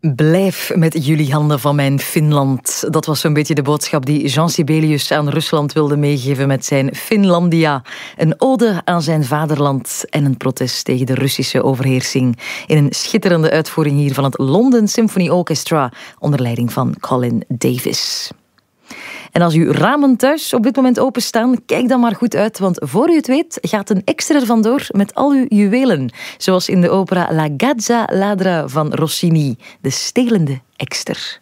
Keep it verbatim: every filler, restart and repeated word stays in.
Blijf met jullie handen van mijn Finland. Dat was zo'n beetje de boodschap die Jean Sibelius aan Rusland wilde meegeven met zijn Finlandia. Een ode aan zijn vaderland en een protest tegen de Russische overheersing. In een schitterende uitvoering hier van het London Symphony Orchestra onder leiding van Colin Davis. En als uw ramen thuis op dit moment openstaan, kijk dan maar goed uit, want voor u het weet gaat een ekster er vandoor met al uw juwelen. Zoals in de opera La Gazza Ladra van Rossini, de stelende ekster.